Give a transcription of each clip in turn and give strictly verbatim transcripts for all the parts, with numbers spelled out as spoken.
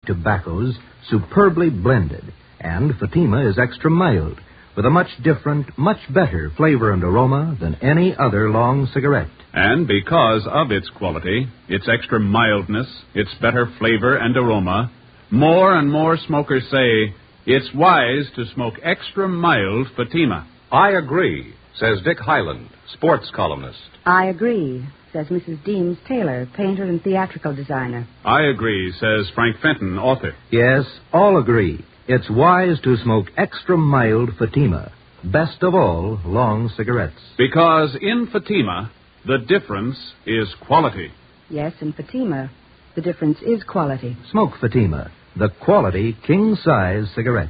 tobaccos superbly blended, and Fatima is extra mild, with a much different, much better flavor and aroma than any other long cigarette. And because of its quality, its extra mildness, its better flavor and aroma, more and more smokers say it's wise to smoke extra mild Fatima. I agree, says Dick Hyland, sports columnist. I agree, says Missus Deems Taylor, painter and theatrical designer. I agree, says Frank Fenton, author. Yes, all agree. It's wise to smoke extra mild Fatima. Best of all, long cigarettes. Because in Fatima, the difference is quality. Yes, in Fatima, the difference is quality. Smoke Fatima, the quality king-size cigarette.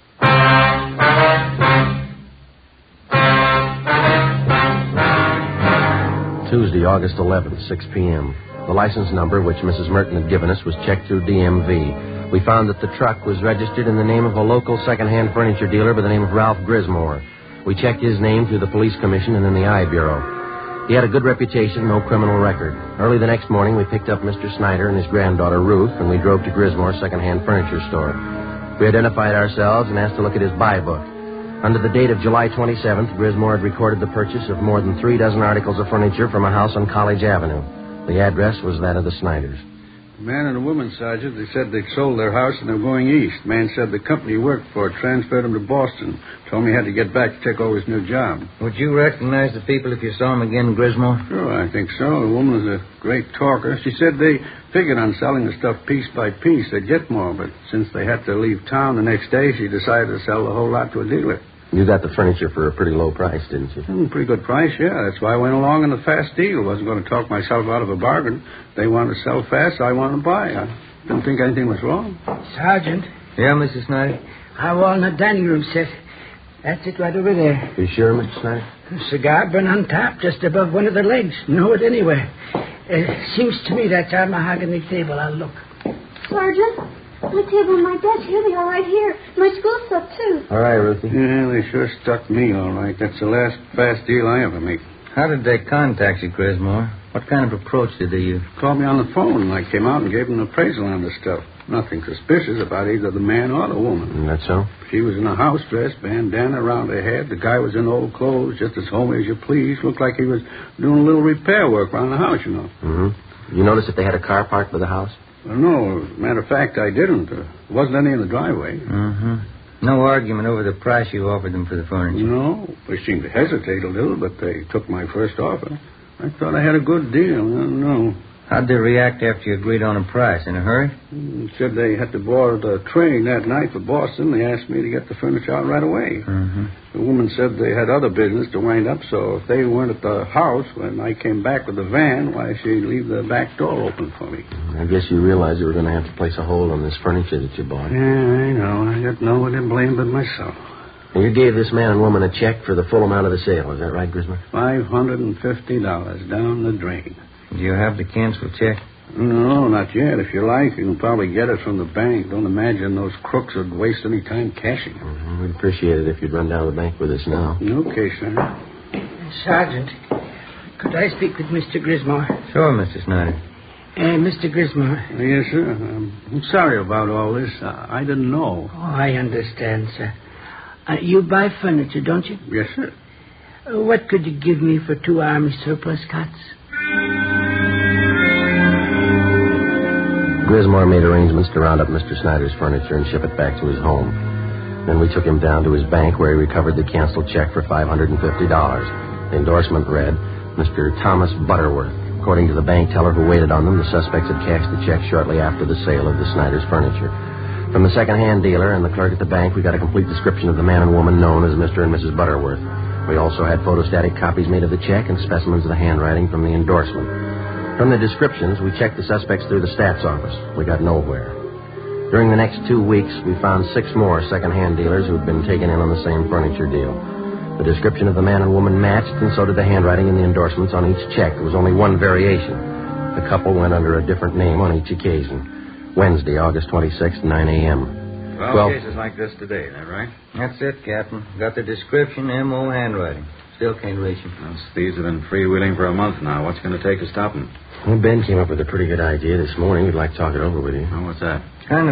Tuesday, August eleventh, six p.m. The license number, which Missus Merton had given us, was checked through D M V. We found that the truck was registered in the name of a local second-hand furniture dealer by the name of Ralph Grismore. We checked his name through the police commission and in the I Bureau. He had a good reputation, no criminal record. Early the next morning, we picked up Mister Snyder and his granddaughter, Ruth, and we drove to Grismore's second-hand furniture store. We identified ourselves and asked to look at his buy book. Under the date of July twenty-seventh, Grismore had recorded the purchase of more than three dozen articles of furniture from a house on College Avenue. The address was that of the Snyders. The man and a woman, Sergeant, they said they'd sold their house and they were going east. Man said the company he worked for transferred him to Boston. Told me he had to get back to take over his new job. Would you recognize the people if you saw them again, Grismore? Sure, I think so. The woman was a great talker. She said they figured on selling the stuff piece by piece. They'd get more, but since they had to leave town the next day, she decided to sell the whole lot to a dealer. You got the furniture for a pretty low price, didn't you? Mm, pretty good price, yeah. That's why I went along in the fast deal. Wasn't going to talk myself out of a bargain. They wanted to sell fast, so I wanted to buy. I didn't think anything was wrong. Sergeant. Yeah, Missus Snyder? Our walnut dining room set. That's it right over there. You sure, Mister Snyder? A cigar burn on top, just above one of the legs. Know it anywhere. Uh, seems to me that's our mahogany table. I'll look. Sergeant? My table and my desk, here they are right here. My school stuff, too. All right, Ruthie. Yeah, they sure stuck me all right. That's the last fast deal I ever make. How did they contact you, Grismore? What kind of approach did they use? Called me on the phone, and I came out and gave them an appraisal on the stuff. Nothing suspicious about either the man or the woman. That's so? She was in a house dress, bandana around her head. The guy was in old clothes, just as homely as you please. Looked like he was doing a little repair work around the house, you know. Mm-hmm. You notice if they had a car parked by the house? Well, no, as a matter of fact, I didn't. There wasn't any in the driveway. Mm-hmm. No argument over the price you offered them for the furniture? No. They seemed to hesitate a little, but they took my first offer. I thought I had a good deal. I don't know. How'd they react after you agreed on a price? In a hurry? Mm, said they had to board a train that night for Boston. They asked me to get the furniture out right away. Mm-hmm. The woman said they had other business to wind up, so if they weren't at the house when I came back with the van, why, she'd leave the back door open for me. I guess you realized you were going to have to place a hold on this furniture that you bought. Yeah, I know. I got no one to blame but myself. And you gave this man and woman a check for the full amount of the sale. Is that right, Grismer? five hundred fifty dollars down the drain. Do you have the canceled check? No, not yet. If you like, you can probably get it from the bank. Don't imagine those crooks would waste any time cashing it. Mm-hmm. We'd appreciate it if you'd run down to the bank with us now. Okay, sir. Sergeant, could I speak with Mister Grismore? Sure, Mister Snyder. Uh, Mister Grismore. Yes, sir. Um, I'm sorry about all this. I, I didn't know. Oh, I understand, sir. Uh, you buy furniture, don't you? Yes, sir. Uh, what could you give me for two Army surplus cots? Grismore made arrangements to round up Mister Snyder's furniture and ship it back to his home. Then we took him down to his bank where he recovered the canceled check for five hundred fifty dollars. The endorsement read, Mister Thomas Butterworth. According to the bank teller who waited on them, the suspects had cashed the check shortly after the sale of the Snyder's furniture. From the second-hand dealer and the clerk at the bank, we got a complete description of the man and woman known as Mister and Missus Butterworth. We also had photostatic copies made of the check and specimens of the handwriting from the endorsement. From the descriptions, we checked the suspects through the stats office. We got nowhere. During the next two weeks, we found six more second-hand dealers who had been taken in on the same furniture deal. The description of the man and woman matched, and so did the handwriting and the endorsements on each check. There was only one variation. The couple went under a different name on each occasion. Wednesday, August twenty-sixth, nine a.m. Twelve, Twelve cases like this today, is that right? That's it, Captain. Got the description, M O handwriting. Still can't reach him. Those thieves have been freewheeling for a month now. What's going to take to stop them? Well, Ben came up with a pretty good idea this morning. We'd like to talk it over with you. Oh, what's that? Kind of